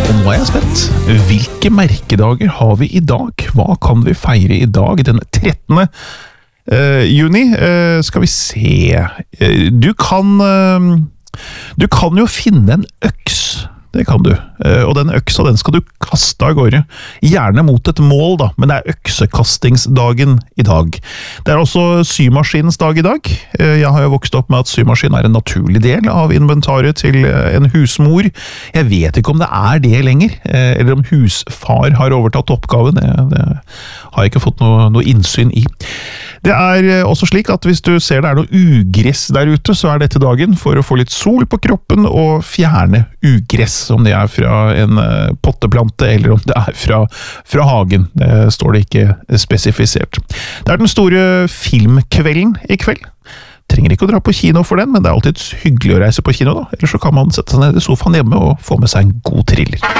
Og nå er jeg spent. Hvilke merkedager har vi i dag? Hva kan vi feire i dag, den 13. juni? Skal vi se. Du kan jo finne en øks. Det kan du. Og den øksa, den skal du kaste av gårde. Gjerne mot et mål, da, men det er øksekastingsdagen i dag. Det er også symaskinens dag i dag. Jeg har jo vokst opp med at symaskin er en naturlig del av inventaret til en husmor. Jeg vet ikke om det er det lenger, eller om husfar har overtatt oppgaven. Det har jeg ikke fått noe innsyn i. Det er også slik at hvis du ser det er noe ugress der ute, så er dette dagen for å få litt sol på kroppen og fjerne ugress, om det er fra en potteplante eller om det er fra hagen. Det står det ikke spesifisert. Det er den store filmkvelden i kveld. Trenger ikke å dra på kino for den, men det er alltid hyggelig å reise på kino da. Ellers så kan man sette seg ned i sofaen hjemme og få med seg en god thriller.